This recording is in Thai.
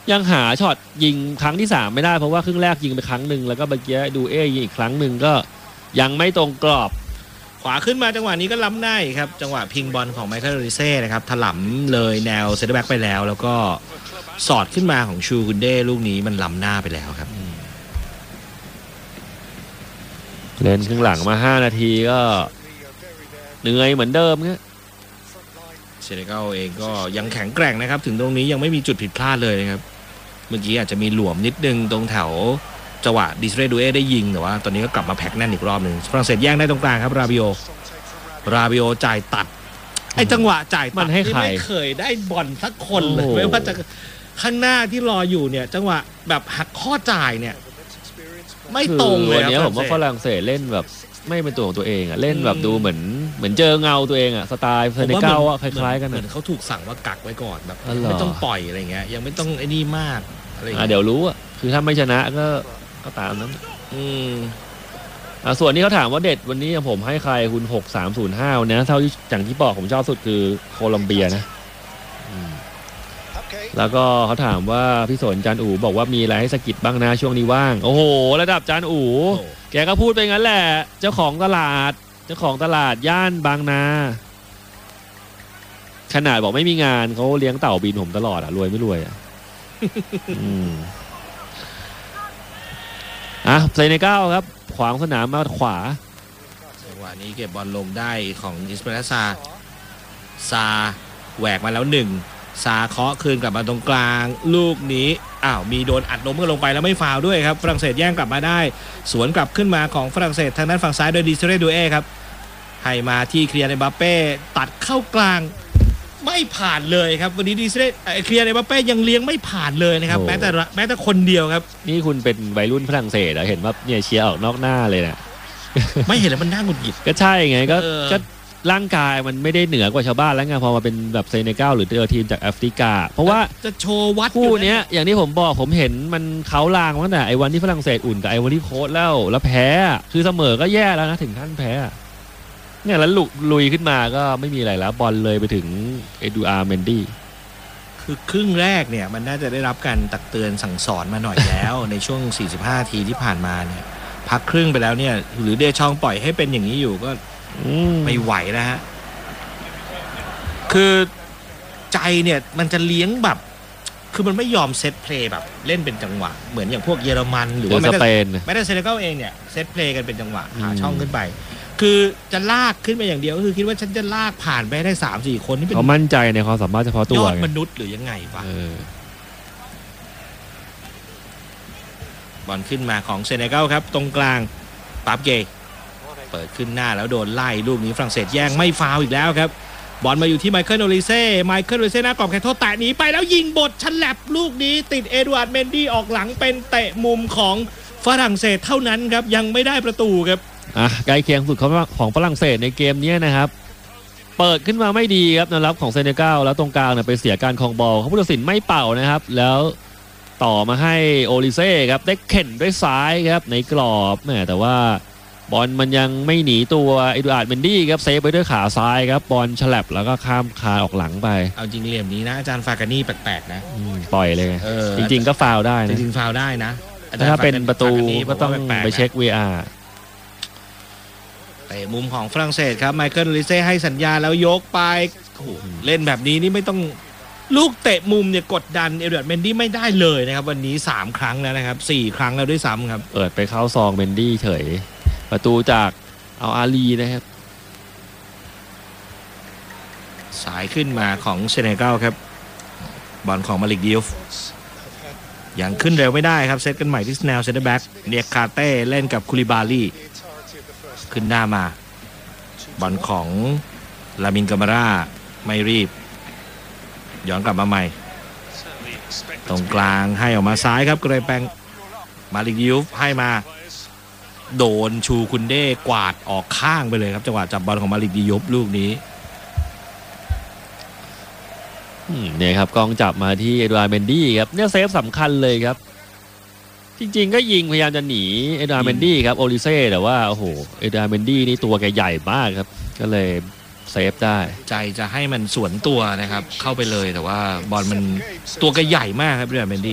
ยังหาช็อตยิงครั้งที่3ไม่ได้เพราะว่าครึ่งแรกยิงไปครั้งหนึ่งแล้วก็เมื่อกี้ดูยิงอีกครั้งหนึ่งก็ยังไม่ตรงกรอบขวาขึ้นมาจังหวะนี้ก็ล้ำหน้าครับจังหวะพิงบอลของไมเคิลโรดิเซ่นะครับถล่ำเลยแนวเซนเตอร์แบ็กไปแล้วก็สอดขึ้นมาของชูกุนเด้ลูกนี้มันล้ำหน้าไปแล้วครับเล่นครึ่งหลังมา5นาทีก็เหนื่อยเหมือนเดิมครับเซเนกัลเองก็ยังแข็งแกร่งนะครับถึงตรงนี้ยังไม่มีจุดผิดพลาดเลยนะครับเมื่อกี้อาจจะมีหลวมนิดนึงตรงแถวจังหวะดิสเรดูเอได้ยิงแต่ว่าตอนนี้ก็กลับมาแพ็กแน่นอีกรอบหนึ่งฝรั่งเศสแย่งได้ตรงกลางครับราบิโอจ่ายตัดไอ้จังหวะจ่ายตัดที่ไม่เคยได้บอลสักคนเลยไม่ว่าจะข้างหน้าที่รออยู่เนี่ยจังหวะแบบหักข้อจ่ายเนี่ยไม่ตรงเลยวันนี้ผมว่าฝรั่งเศสเล่นแบบไม่เป็นตัวของตัวเองอ่ะเล่นแบบดูเหมือนเจอเงาตัวเองอ่ะสไตล์เซเนกัลอ่ะคล้ายๆกันเหมือนเขาถูกสั่งว่ากักไว้ก่อนแบบไม่ต้องปล่อยอะไรเงี้ยยังไม่ต้องไอ้นี่มากอะไรเดี๋ยวรู้อ่ะคือถ้าไม่ชนะก็ตามนั้นส่วนนี้เขาถามว่าเด็ดวันนี้ผมให้ใครคุณ6305วันนี้เท่าที่อย่างที่บอกผมชอบสุดคือโคลอมเบียนะแล้วก็เขาถามว่าพี่สนจานอู๋บอกว่ามีอะไรให้สกิดบ้างนะช่วงนี้ว่างโอ้โหระดับจานอู๋แกก็พูดไปงั้นแหละเจ้าของตลาดย่านบางนาขนาดบอกไม่มีงานเขาเลี้ยงเต่าบินผมตลอดรวยไม่รวยเซเนกัลครับขวางสนามมาขวาจังหวะนี้เก็บบอลลงได้ของอิสมาอิลซาแหวกมาแล้ว1ซาเคาะคืนกลับมาตรงกลางลูกนี้มีโดนอัดล้มก็ลงไปแล้วไม่ฟาวด้วยครับฝรั่งเศสแย่งกลับมาได้สวนกลับขึ้นมาของฝรั่งเศสทางด้านฝั่งซ้ายโดยดิเซเรดูเอครับให้มาที่เคลียร์ในบัปเป้ตัดเข้ากลางไม่ผ่านเลยครับวันนี้ดิเซเรเคลียร์ในบัปเป้ยังเลี้ยงไม่ผ่านเลยนะครับแม้แต่คนเดียวครับนี่คุณเป็นวัยรุ่นฝรั่งเศสเห็นว่าเนี่ยเชียร์ออกนอกหน้าเลยนะไม่เห็นแล้วมันน่าหงุดหงิดก็ใช่ไงก็ร่างกายมันไม่ได้เหนือกว่าชาวบ้านแล้วไงพอมาเป็นแบบเซเนกัลหรือทีมจากแอฟริกาเพราะว่าจะโชว์วัดคู่นี้อย่างที่ผมบอกผมเห็นมันเขาลางตั้งแต่ไอ้วันที่ฝรั่งเศสอุ่นกับไอ้วันที่โค้ชแล้วแพ้คือเสมอก็แย่แล้วนะถึงขั้นแพ้เนี่ยแล้วลุยขึ้นมาก็ไม่มีอะไรแล้วบอลเลยไปถึงเอดูอาร์เมนดี้คือครึ่งแรกเนี่ยมันน่าจะได้รับการตักเตือนสั่งสอนมาหน่อยแล้ว ในช่วง45ทีที่ผ่านมาเนี่ยพักครึ่งไปแล้วเนี่ยหรือเดชองปล่อยให้เป็นอย่างนี้อยู่ก็ไม่ไหวแล้วฮะคือใจเนี่ยมันจะเลี้ยงแบบคือมันไม่ยอมเซตเพลย์แบบเล่นเป็นจังหวะเหมือนอย่างพวกเยอรมันหรือว่าแม้แต่เซเนกัลเองเนี่ยเซตเพลย์กันเป็นจังหวะหาช่องขึ้นไปคือจะลากขึ้นไปอย่างเดียวก็คือคิดว่าฉันจะลากผ่านไปได้ 3-4 คนนี่เป็นเขามั่นใจในความสามารถเฉพาะตัวยอดมนุษย์หรือยังไงวะบอลขึ้นมาของเซเนกัลครับตรงกลางปาบเกย์เปิดขึ้นหน้าแล้วโดนไล่ลูกนี้ฝรั่งเศสแย่งไม่ฟาวอีกแล้วครับบอลมาอยู่ที่ไมเคิลโอลิเซ่หน้ากรอบแค่โทษแตะหนีไปแล้วยิงบดฉลับลูกนี้ติดเอ็ดวาร์ดเมนดี้ออกหลังเป็นเตะมุมของฝรั่งเศสเท่านั้นครับยังไม่ได้ประตูครับใกล้เคียงสุดของฝรั่งเศสในเกมนี้นะครับเปิดขึ้นมาไม่ดีครับแนวรับของเซเนกัลแล้วตรงกลางไปเสียการครองบอลเขาผู้ตัดสินไม่เป่านะครับแล้วต่อมาให้โอลิเซ่ครับได้เข็นด้วยซ้ายครับในกรอบแต่ว่าบอลมันยังไม่หนีตัวเอดูอาร์ดเมนดี้ครับเซฟไปด้วยขาซ้ายครับบอลฉลับแล้วก็ข้ามคานออกหลังไปเอาจริงเหลี่ยมนี้นะอาจารย์ฟากานี่แปลกๆนะปล่อยเลยจริงๆก็ฟาวได้นะจริงๆฟาวได้นะถ้าเป็นประตูก็ต้องไปเช็ค VR เตะมุมของฝรั่งเศสครับไมเคิลโอลิเซ่ให้สัญญาแล้วยกไปเล่นแบบนี้นี่ไม่ต้องลูกเตะมุมเนี่ยกดดันเอดูอาร์ดเมนดี้ไม่ได้เลยนะครับวันนี้3ครั้งแล้วนะครับ4ครั้งแล้วด้วยซ้ำครับเปิดไปเข้าซองเมนดี้เฉยประตูจากเอาอาลีนะครับสายขึ้นมาของเซเนกัลครับบอลของมาลิกดิฟยังขึ้นเร็วไม่ได้ครับเซตกันใหม่ที่แนวเซนเตอร์แบ็กเนียคาเต้เล่นกับคูลิบาลีขึ้นหน้ามาบอลของลามินกามาร่าไม่รีบย้อนกลับมาใหม่ตรงกลางให้ออกมาซ้ายครับเกรแปงมาลิกดิฟให้มาโดนชูคุนเด้กวาดออกข้างไปเลยครับจังหวะจับบอลของมาลิกดิฟลูกนี้เนี่ยครับกองจับมาที่เอดูอาร์เมนดี้ครับเนี่ยเซฟสำคัญเลยครับจริงๆก็ยิงพยายามจะหนีเอดูอาร์เมนดี้ครับโอลิเซ่แต่ว่าโอ้โหเอดูอาร์เมนดี้นี่ตัวแกใหญ่มากครับก็เลยเซฟได้ใจจะให้มันสวนตัวนะครับเข้าไปเลยแต่ว่าบอลมันตัวแกใหญ่มากครับเอดูอาร์เมนดี้